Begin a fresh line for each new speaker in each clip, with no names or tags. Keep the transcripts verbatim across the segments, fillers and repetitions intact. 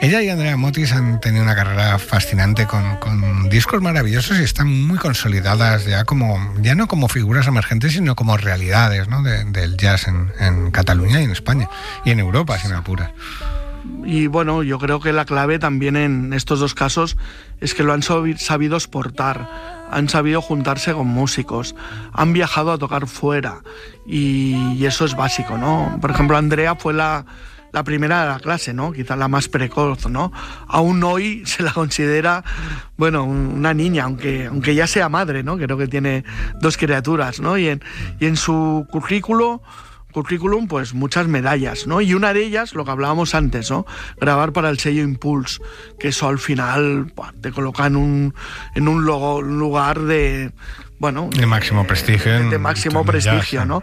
Ella y Andrea Motis han tenido una carrera fascinante con, con discos maravillosos y están muy consolidadas ya como ya no como figuras emergentes, sino como realidades, ¿no? de, del jazz en, en Cataluña y en España y en Europa, si me apuras.
Y bueno, yo creo que la clave también en estos dos casos es que lo han sabido exportar, han sabido juntarse con músicos, han viajado a tocar fuera y, y eso es básico, ¿no? Por ejemplo, Andrea fue la, la primera de la clase, ¿no? Quizás la más precoz, ¿no? Aún hoy se la considera, bueno, una niña, aunque, aunque ya sea madre, ¿no? Creo que tiene dos criaturas, ¿no? Y en, y en su currículo... currículum, pues muchas medallas, ¿no? Y una de ellas, lo que hablábamos antes, ¿no? Grabar para el sello Impulse, que eso al final buah, te coloca en un, en un, logo, un lugar de, bueno...
De máximo prestigio.
De, de máximo prestigio, jazz, ¿no?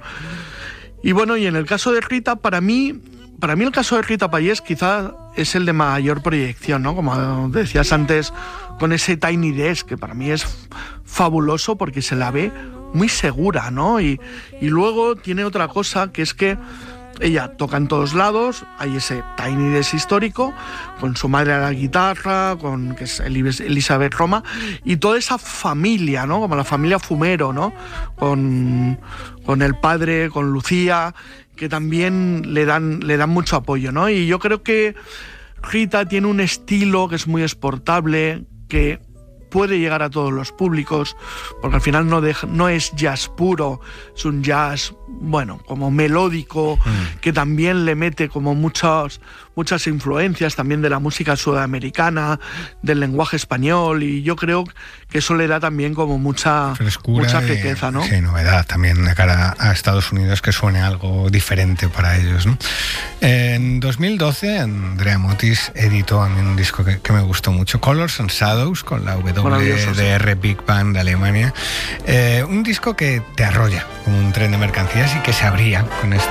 Y bueno, y en el caso de Rita, para mí, para mí el caso de Rita Payés quizá es el de mayor proyección, ¿no? Como decías antes, con ese Tiny Desk, que para mí es fabuloso porque se la ve muy segura, ¿no? Y, y luego tiene otra cosa, que es que ella toca en todos lados, hay ese Tiny Desk histórico, con su madre a la guitarra, con que es Elizabeth Roma, y toda esa familia, ¿no? Como la familia Fumero, ¿no? Con, con el padre, con Lucía, que también le dan, le dan mucho apoyo, ¿no? Y yo creo que Rita tiene un estilo que es muy exportable, que puede llegar a todos los públicos, porque al final no, deja, no es jazz puro, es un jazz, bueno, como melódico, mm. que también le mete como muchas, muchas influencias también de la música sudamericana, del lenguaje español, y yo creo que eso le da también como mucha frescura, mucha riqueza, ¿no?
Sí, novedad también de cara a Estados Unidos, que suene algo diferente para ellos, ¿no? En dos mil doce, Andrea Motis editó a mí un disco que, que me gustó mucho, Colors and Shadows, con la W D R Big Band de Alemania. Eh, un disco que te arrolla como un tren de mercancías y que se abría con este